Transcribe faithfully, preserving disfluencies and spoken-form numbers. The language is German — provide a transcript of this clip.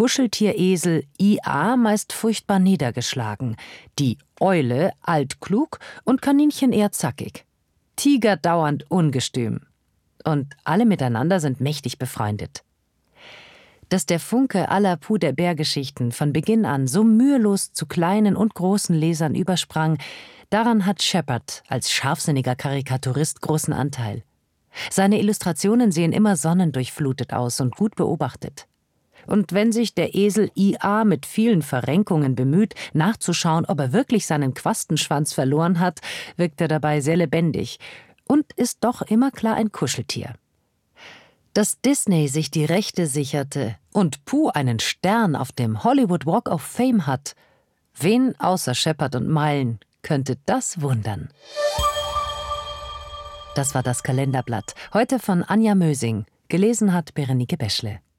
Kuscheltieresel I A meist furchtbar niedergeschlagen, die Eule altklug und Kaninchen eher zackig. Tiger dauernd ungestüm. Und alle miteinander sind mächtig befreundet. Dass der Funke aller Puh-der-Bär-Geschichten von Beginn an so mühelos zu kleinen und großen Lesern übersprang, daran hat Shepard als scharfsinniger Karikaturist großen Anteil. Seine Illustrationen sehen immer sonnendurchflutet aus und gut beobachtet. Und wenn sich der Esel I A mit vielen Verrenkungen bemüht, nachzuschauen, ob er wirklich seinen Quastenschwanz verloren hat, wirkt er dabei sehr lebendig und ist doch immer klar ein Kuscheltier. Dass Disney sich die Rechte sicherte und Puh einen Stern auf dem Hollywood Walk of Fame hat, wen außer Shepard und Meilen könnte das wundern? Das war das Kalenderblatt, heute von Anja Mösing. Gelesen hat Berenike Beschle.